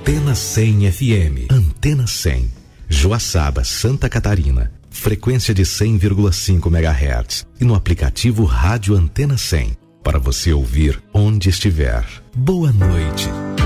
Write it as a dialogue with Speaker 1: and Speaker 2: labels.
Speaker 1: Antena 100 FM. Antena 100. Joaçaba, Santa Catarina. Frequência de 100,5 MHz. E no aplicativo Rádio Antena 100. Para você ouvir onde estiver. Boa noite.